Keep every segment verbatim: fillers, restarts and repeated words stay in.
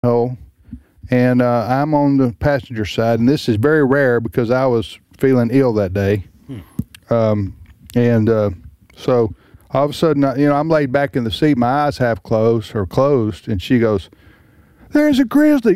hole, and uh, I'm on the passenger side, and this is very rare because I was feeling ill that day. Hmm. Um, and uh, so all of a sudden, you know, I'm laid back in the seat, my eyes half closed or closed, and she goes, "There's a grizzly."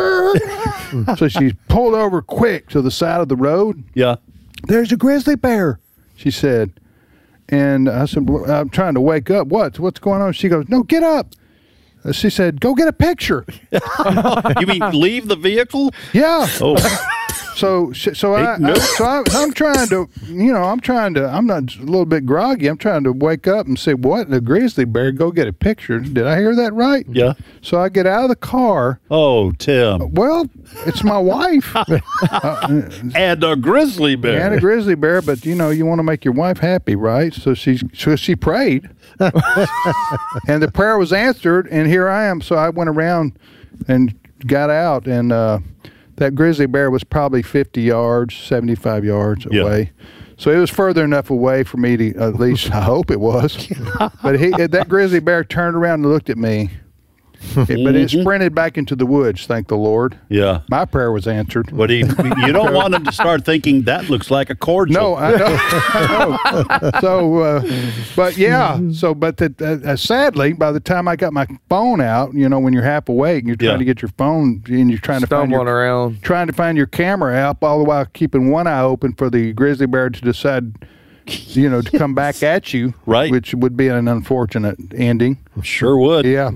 So she pulled over quick to the side of the road. Yeah. "There's a grizzly bear," she said. And I said, "I'm trying to wake up. What? What's going on?" She goes, "No, get up." She said, "Go get a picture." You mean leave the vehicle? Yeah. Oh. So, so I, I so I, I'm trying to, you know, I'm trying to, I'm not a little bit groggy. I'm trying to wake up and say, "What? The grizzly bear? Go get a picture." Did I hear that right? Yeah. So I get out of the car. Oh, Tim. Well, it's my wife. uh, and a grizzly bear. And a grizzly bear, but you know, you want to make your wife happy, right? So she, so she prayed, and the prayer was answered, and here I am. So I went around and got out, and uh, that grizzly bear was probably fifty yards, seventy-five yards yeah. away. So it was further enough away for me to, at least I hope it was. But he, that grizzly bear turned around and looked at me. It, but it sprinted back into the woods, thank the Lord. Yeah. My prayer was answered. But he, you don't want him to start thinking that looks like a cordial. No, I know. I know. So, uh, but yeah, so, but the, uh, sadly, by the time I got my phone out, you know, when you're half awake and you're trying yeah. to get your phone and you're trying to Stumbling find your, around. trying to find your camera app all the while keeping one eye open for the grizzly bear to decide, you know, to come back at you. Right. Which would be an unfortunate ending. Sure would. Yeah.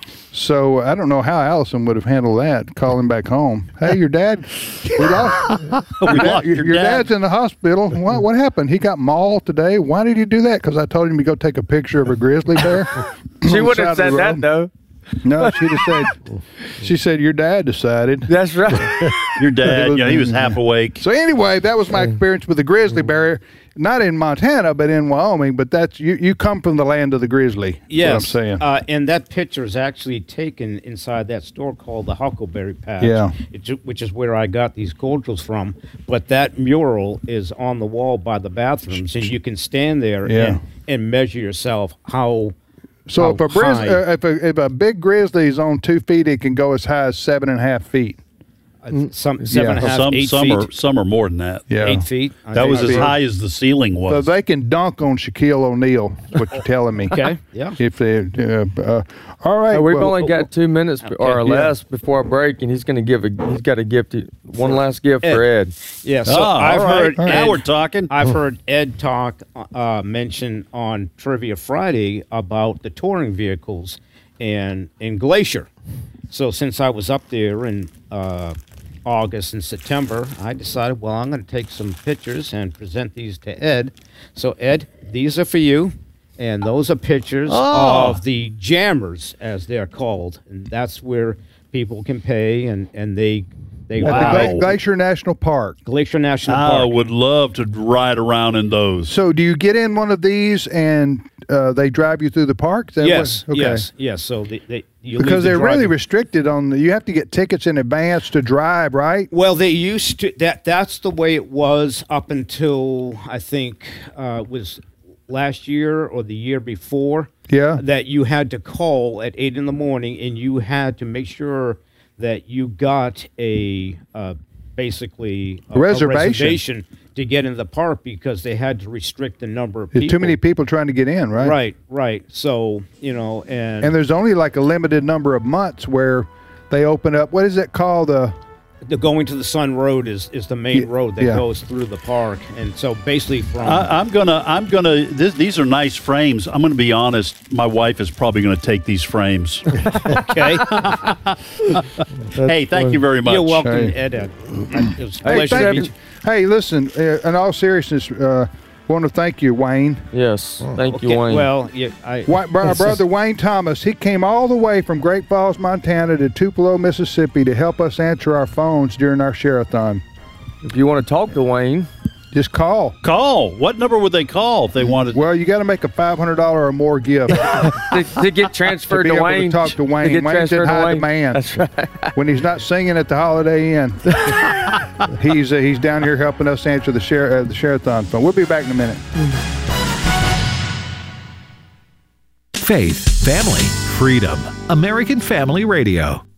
So I don't know how Allison would have handled that, calling back home. "Hey, your dad, we lost, we your, lost dad, your, your your dad. dad's in the hospital. What, what happened? He got mauled today. Why did he do that? Because I told him to go take a picture of a grizzly bear." She wouldn't have said that, though. No, she just said, she said, "Your dad decided." That's right. Your dad, was, yeah, he was half awake. So anyway, that was my experience with the grizzly bear. Not in Montana, but in Wyoming. But that's you. You come from the land of the grizzly. Yes, what I'm saying. Uh, and that picture is actually taken inside that store called the Huckleberry Patch. Yeah. It's, which is where I got these cordials from. But that mural is on the wall by the bathrooms, and you can stand there Yeah. and, and measure yourself how. So how if a, grizz, high- uh, if a if a big grizzly is on two feet, it can go as high as seven and a half feet. uh, some seven and a half, some, eight some feet, Are, some are more than that. Yeah. eight feet. I That think. was as so. high as the ceiling So was. they can dunk on Shaquille O'Neal. Is what you're telling me? Okay. Yeah. If they, uh, uh, all right. Uh, we've well, only got two minutes or yeah. less before a break, and he's going to give a. He's got a gift. One last gift for Ed. Yeah. So oh, I've all right. heard. Now Ed- we're talking. I've heard Ed talk, uh, mention on Trivia Friday about the touring vehicles and in Glacier. So since I was up there in uh, August and September, I decided, well, I'm going to take some pictures and present these to Ed. So Ed, these are for you, and those are pictures Oh. of the jammers, as they're called, and that's where people can pay, and and they they At Wow. the Gla- Glacier National Park. Glacier National I Park. would love to ride around in those. So do you get in one of these and uh, they drive you through the park? Is that Yes, what- okay. yes, yes. So they, they you Because leave the they're really drive- restricted on. The, you have to get tickets in advance to drive, right? Well, they used to that. That's the way it was up until I think uh, was last year or the year before. Yeah. That you had to call at eight in the morning, and you had to make sure that you got a uh, basically a, a Reservation. reservation to get in the park because they had to restrict the number of There's people. too many people trying to get in, right? Right, right. So you know, and And there's only like a limited number of months where they open up. What is it called? Uh, the going to the Sun Road is, is the main Yeah, road that yeah. goes through the park, and so basically from I, I'm gonna. I'm gonna. This, these are nice frames. I'm gonna be honest. My wife is probably gonna take these frames. okay. Hey, thank you very much. You're welcome, Hey. Ed. Uh, It was a hey, pleasure to thank meet you. you. Hey, listen. Uh, in all seriousness, uh, want to thank you, Wayne. Yes. Thank you, Okay, Wayne. Well, yeah, I, Why, our brother Wayne Thomas, he came all the way from Great Falls, Montana to Tupelo, Mississippi to help us answer our phones during our share-a-thon. if you want to talk to Wayne, Just call. Call. What number would they call if they wanted? Well, you got to make a five hundred dollars or more gift to, to get to transferred be to, able Wayne. to talk to Wayne. get Wayne's in transferred to high Wayne. demand. That's right. When he's not singing at the Holiday Inn, he's uh, he's down here helping us answer the share uh, the share-a-thon phone. We'll be back in a minute. Faith, family, freedom. American Family Radio.